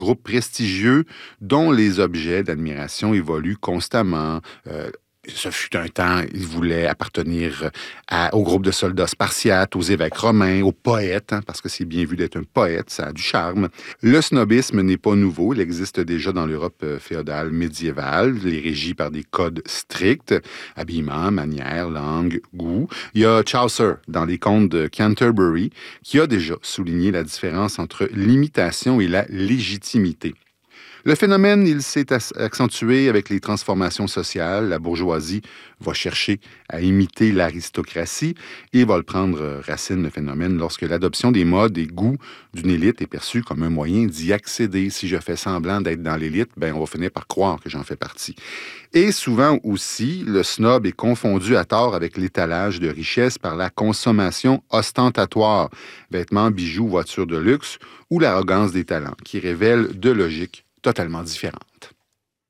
Groupe prestigieux dont les objets d'admiration évoluent constamment. Ce fut un temps, il voulait appartenir au groupe de soldats spartiates, aux évêques romains, aux poètes, hein, parce que c'est bien vu d'être un poète, ça a du charme. Le snobisme n'est pas nouveau, il existe déjà dans l'Europe féodale médiévale, il est régi par des codes stricts, habillement, manière, langue, goût. Il y a Chaucer, dans les contes de Canterbury, qui a déjà souligné la différence entre l'imitation et la légitimité. Le phénomène, il s'est accentué avec les transformations sociales. La bourgeoisie va chercher à imiter l'aristocratie et va le prendre racine, le phénomène, lorsque l'adoption des modes et goûts d'une élite est perçue comme un moyen d'y accéder. Si je fais semblant d'être dans l'élite, ben, on va finir par croire que j'en fais partie. Et souvent aussi, le snob est confondu à tort avec l'étalage de richesse par la consommation ostentatoire, vêtements, bijoux, voitures de luxe ou l'arrogance des talents, qui révèlent deux logiques totalement différentes.